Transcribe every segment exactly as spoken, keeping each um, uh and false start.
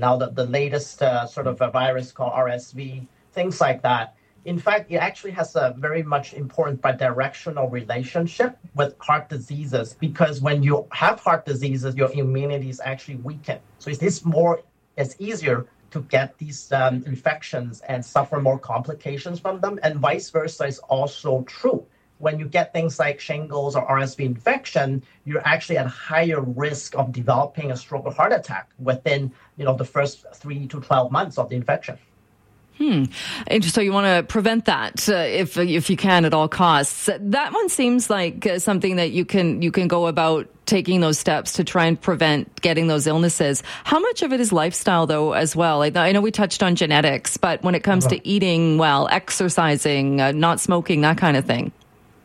now the, the latest uh, sort of a virus called R S V, things like that. In fact, it actually has a very much important bidirectional relationship with heart diseases, because when you have heart diseases, your immunity is actually weakened. So it is more, it's easier to get these um, infections and suffer more complications from them. And vice versa is also true. When you get things like shingles or R S V infection, you're actually at higher risk of developing a stroke or heart attack within, you know, the first three to twelve months of the infection. Hmm. And so you want to prevent that uh, if if you can at all costs. That one seems like uh, something that you can you can go about taking those steps to try and prevent getting those illnesses. How much of it is lifestyle, though, as well? I, I know we touched on genetics, but when it comes uh-huh. to eating well, exercising, uh, not smoking, that kind of thing.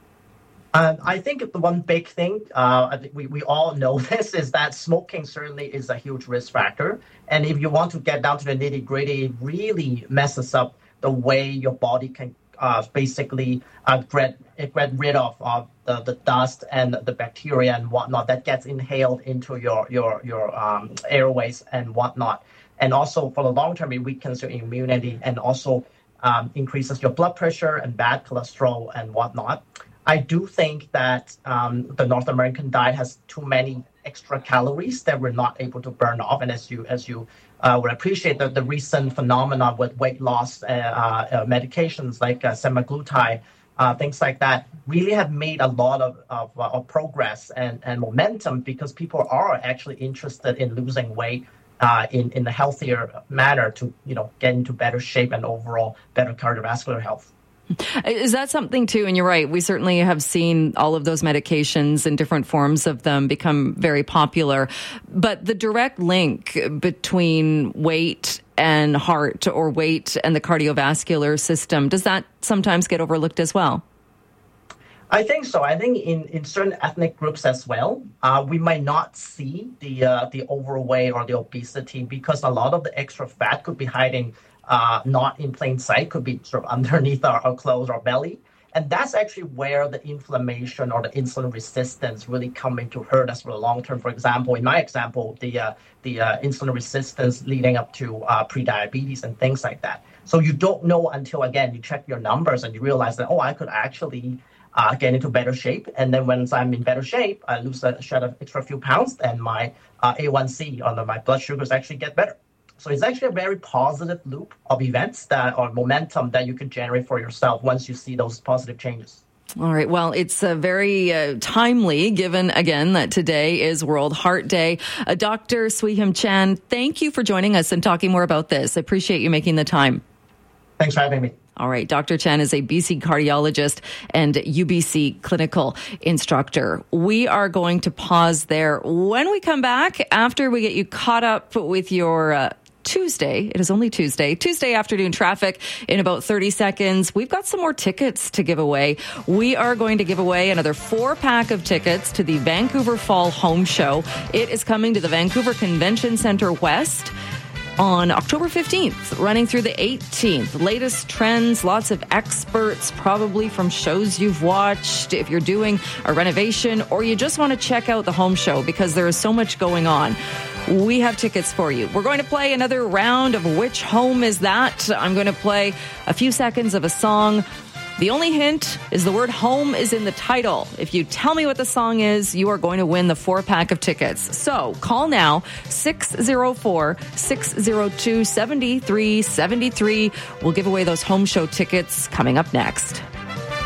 Uh, I think the one big thing, uh, I think we, we all know this, is that smoking certainly is a huge risk factor. And if you want to get down to the nitty gritty, it really messes up the way your body can uh, basically uh, get, get rid of, of the, the dust and the bacteria and whatnot that gets inhaled into your, your, your um, airways and whatnot. And also for the long term, it weakens your immunity and also um, increases your blood pressure and bad cholesterol and whatnot. I do think that um, the North American diet has too many extra calories that we're not able to burn off. And as you as you uh, would appreciate, the, the recent phenomenon with weight loss uh, uh, medications like uh, semaglutide, uh, things like that, really have made a lot of, of, uh, of progress and, and momentum, because people are actually interested in losing weight uh, in, in a healthier manner to, you know, get into better shape and overall better cardiovascular health. Is that something too? And you're right, we certainly have seen all of those medications and different forms of them become very popular. But the direct link between weight and heart, or weight and the cardiovascular system, does that sometimes get overlooked as well? I think so. I think in, in certain ethnic groups as well, uh, we might not see the uh, the overweight or the obesity, because a lot of the extra fat could be hiding Uh, not in plain sight, could be sort of underneath our, our clothes or belly. And that's actually where the inflammation or the insulin resistance really come into hurt us for the long term. For example, in my example, the uh, the uh, insulin resistance leading up to uh, prediabetes and things like that. So you don't know until, again, you check your numbers and you realize that, oh, I could actually uh, get into better shape. And then once I'm in better shape, I lose a shed of extra few pounds, and my uh, A one C or my blood sugars actually get better. So it's actually a very positive loop of events that or momentum that you can generate for yourself once you see those positive changes. All right. Well, it's uh, very uh, timely, given, again, that today is World Heart Day. Uh, Doctor Sweehim Chan, thank you for joining us and talking more about this. I appreciate you making the time. Thanks for having me. All right. Doctor Chan is a B C cardiologist and U B C clinical instructor. We are going to pause there. When we come back, after we get you caught up with your uh, Tuesday, it is only Tuesday, Tuesday afternoon traffic in about thirty seconds. We've got some more tickets to give away. We are going to give away another four pack of tickets to the Vancouver Fall Home Show. It is coming to the Vancouver Convention Centre West on October fifteenth, running through the eighteenth. Latest trends, lots of experts, probably from shows you've watched. If you're doing a renovation or you just want to check out the home show because there is so much going on, we have tickets for you. We're going to play another round of Which Home Is That? I'm going to play a few seconds of a song. The only hint is the word home is in the title. If you tell me what the song is, you are going to win the four pack of tickets. So call now, six oh four, six oh two, seven three seven three. We'll give away those home show tickets coming up next.